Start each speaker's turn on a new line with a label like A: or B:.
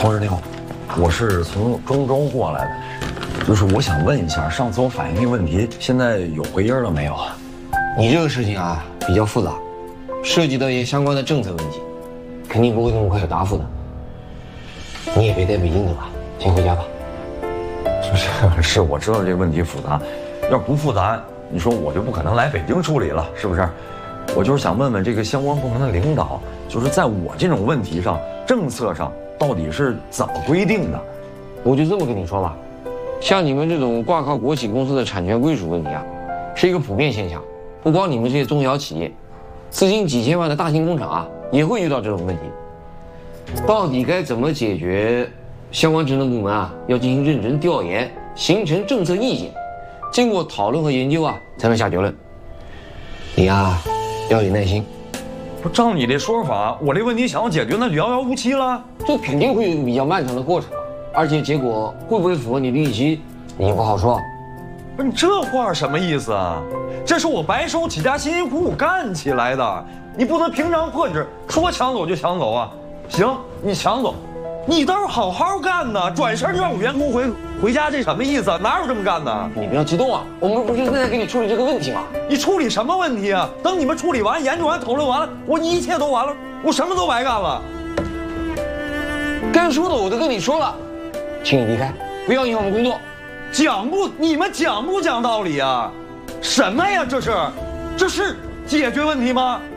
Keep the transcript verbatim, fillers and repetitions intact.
A: 同志您好，我是从庄周过来的，就是我想问一下，上次我反映那个问题，现在有回音了没有啊？
B: 你这个事情啊比较复杂，涉及到一些相关的政策问题，肯定不会那么快有答复的。你也别在北京等了，先回家吧。
A: 是是，我知道这个问题复杂，要不复杂，你说我就不可能来北京处理了，是不是？我就是想问问这个相关部门的领导，就是在我这种问题上，政策上到底是怎么规定的？
B: 我就这么跟你说吧，像你们这种挂靠国企公司的产权归属问题啊，是一个普遍现象。不光你们这些中小企业，资金几千万的大型工厂啊，也会遇到这种问题。到底该怎么解决？相关职能部门啊，要进行认真调研，形成政策意见，经过讨论和研究啊，才能下结论。你呀，要有耐心。
A: 不照你这说法，我这问题想要解决，那就遥遥无期了。
B: 这肯定会有一个比较漫长的过程，而且结果会不会符合你的预期，你也不好说。
A: 不是你这话什么意思啊？这是我白手起家、辛辛苦苦干起来的，你不能平常破纸说抢走就抢走啊！行，你抢走，你倒是好好干呢，转身就让我员工回回家，这什么意思啊？哪有这么干的？
B: 你不要激动啊，我们不是正在给你处理这个问题吗？
A: 你处理什么问题啊？等你们处理完、研究完、讨论完了，我一切都完了，我什么都白干了。
B: 该说的我都跟你说了，请你离开，不要影响我们工作。
A: 讲不，你们讲不讲道理啊？什么呀？这是，这是解决问题吗？